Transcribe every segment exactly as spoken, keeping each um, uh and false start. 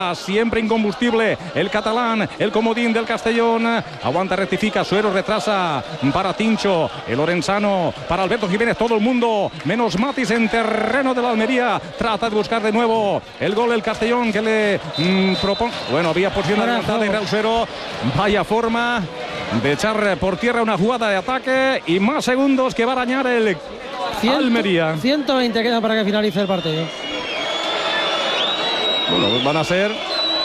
Siempre incombustible el catalán, el comodín del Castellón. Aguanta, rectifica, Suero retrasa para Tincho, el Lorenzano para Alberto Jiménez. Todo el mundo, menos Matis en terreno de la Almería. Trata de buscar de nuevo el gol del Castellón que le mmm, propone. Bueno, había posición adelantada y Real Suero. Vaya forma de echar por tierra una jugada de ataque y más segundos que va a arañar el Cien, Almería. ciento veinte queda para que finalice el partido. Bueno, van a ser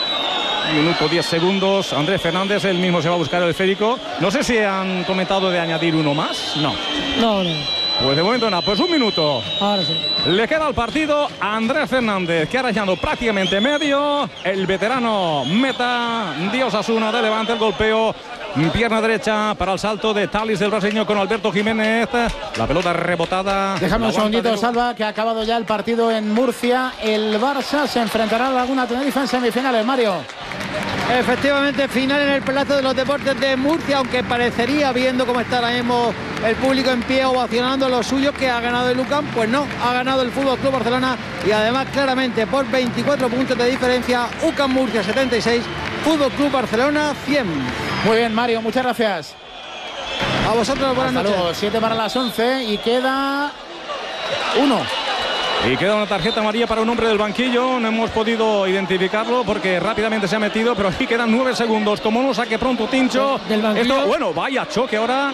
minuto diez segundos. Andrés Fernández, él mismo se va a buscar el esférico. No sé si han comentado de añadir uno más. No. No, no. Pues de momento nada, pues un minuto. Ahora sí. Le queda al partido a Andrés Fernández, que ha arañado prácticamente medio. El veterano meta de Osasuna de Levante, el golpeo. Pierna derecha para el salto de Talis del brasileño con Alberto Jiménez. La pelota rebotada. Déjame un segundito, de... Salva, que ha acabado ya el partido en Murcia. El Barça se enfrentará a Laguna Tenerife en semifinales, Mario. Efectivamente, final en el Palacio de los Deportes de Murcia, aunque parecería, viendo cómo está ahora mismo el público en pie ovacionando lo suyo, que ha ganado el U C A M, pues no, ha ganado el Fútbol Club Barcelona y además claramente por veinticuatro puntos de diferencia. U C A M Murcia setenta y seis, Fútbol Club Barcelona cien. Muy bien, Mario, muchas gracias. A vosotros, buenas Hasta noches. Luego, siete para las once y queda uno. Y queda una tarjeta amarilla para un hombre del banquillo. No hemos podido identificarlo porque rápidamente se ha metido, pero aquí quedan nueve segundos. Como no saque pronto Tincho. Del banquillo. Esto, bueno, vaya choque ahora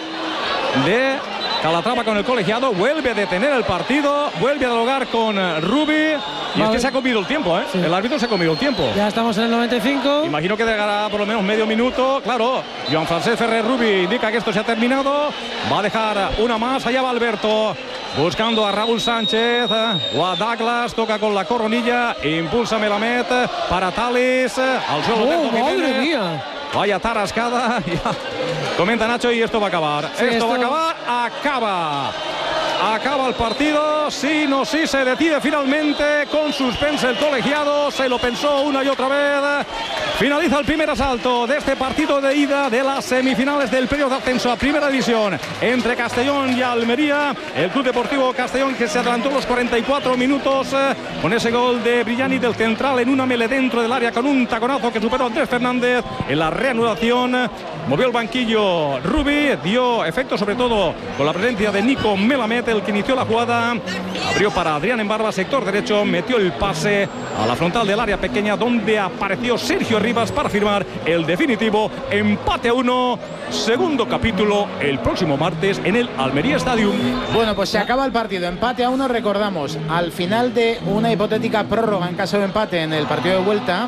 de Calatrava con el colegiado. Vuelve a detener el partido. Vuelve a dialogar con Rubi. Y vale. Es que se ha comido el tiempo, ¿eh? Sí. El árbitro se ha comido el tiempo. Ya estamos en el noventa y cinco. Imagino que llegará por lo menos medio minuto. Claro, Joan Francesc Ferrer Rubi indica que esto se ha terminado. Va a dejar una más. Allá va Alberto. Buscando a Raúl Sánchez o a Douglas. Toca con la coronilla. Impulsa Melamed para Talis. Al suelo. Oh, madre mía. Vaya tarascada. Comenta Nacho y esto va a acabar. Sí, esto, esto va a acabar. Acaba. Acaba el partido, sí, no, sí, se detiene finalmente con suspense el colegiado, se lo pensó una y otra vez. Finaliza el primer asalto de este partido de ida de las semifinales del periodo de ascenso a Primera División entre Castellón y Almería. El Club Deportivo Castellón, que se adelantó los cuarenta y cuatro minutos eh, con ese gol de Brillani del central en una mele dentro del área con un taconazo que superó a Andrés Fernández. En la reanudación movió el banquillo Rubi, dio efecto sobre todo con la presencia de Nico Melamed, el que inició la jugada. Abrió para Adrián Embarba, sector derecho, metió el pase a la frontal del área pequeña donde apareció Sergio Rivas para firmar el definitivo empate a uno. Segundo capítulo el próximo martes en el Almería Stadium. Bueno, pues se acaba el partido, empate a uno. Recordamos, al final de una hipotética prórroga en caso de empate en el partido de vuelta,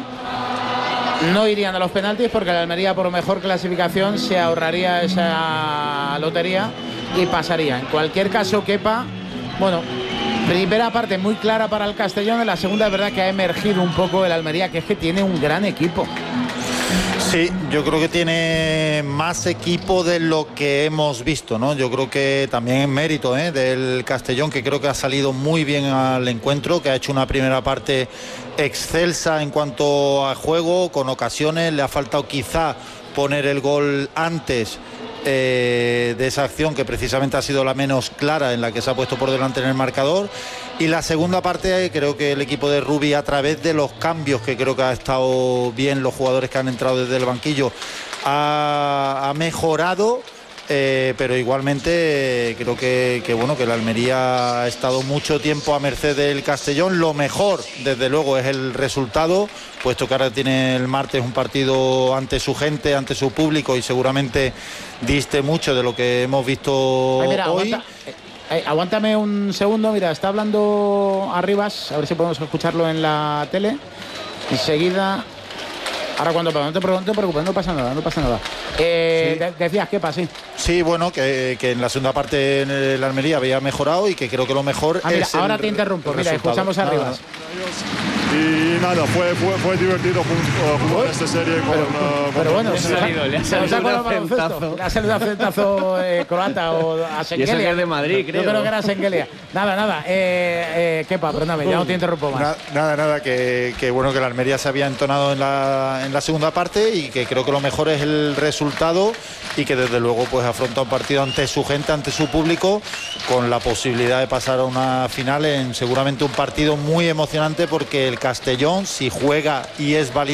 no irían a los penaltis porque la Almería, por mejor clasificación, se ahorraría esa lotería y pasaría. En cualquier caso, Kepa, bueno, primera parte muy clara para el Castellón. En la segunda es verdad que ha emergido un poco el Almería, que es que tiene un gran equipo. Sí, yo creo que tiene más equipo de lo que hemos visto, ¿no? Yo creo que también es mérito ¿eh? del Castellón, que creo que ha salido muy bien al encuentro, que ha hecho una primera parte excelsa en cuanto a juego, con ocasiones. Le ha faltado quizá poner el gol antes Eh, de esa acción, que precisamente ha sido la menos clara, en la que se ha puesto por delante en el marcador. Y la segunda parte, creo que el equipo de Rubi, a través de los cambios, que creo que ha estado bien, los jugadores que han entrado desde el banquillo, ha, ha mejorado. Eh, pero igualmente eh, creo que, que bueno que la Almería ha estado mucho tiempo a merced del Castellón. Lo mejor, desde luego, es el resultado, puesto que ahora tiene el martes un partido ante su gente, ante su público, y seguramente diste mucho de lo que hemos visto. Ay, mira, hoy. Aguanta, eh, eh, aguántame un segundo, mira, está hablando Arribas, a ver si podemos escucharlo en la tele. Enseguida. Ahora cuando no te preocupes, no pasa nada, no pasa nada. Eh, sí. de, decías, ¿qué pasa? Sí, sí bueno, que, que en la segunda parte en el Almería había mejorado y que creo que lo mejor ah, mira, es ahora el, te interrumpo, mira, resultado. Escuchamos a Arribas. Y nada, fue, fue, fue divertido jugar esta serie con... Pero, uh, pero bueno, le ha salido, le ha salido un acentazo. Le ha salido un acentazo eh, croata o a Sengelia. Y eso que es de Madrid, creo. Yo creo que era Sengelia. Nada, nada. Eh, eh, Kepa, perdóname, ya no te interrumpo más. Nada, nada, nada que, que bueno, que la Almería se había entonado en la, en la segunda parte, y que creo que lo mejor es el resultado, y que desde luego pues afronta un partido ante su gente, ante su público, con la posibilidad de pasar a una final en seguramente un partido muy emocionante, porque el Castellón, si juega y es valiente,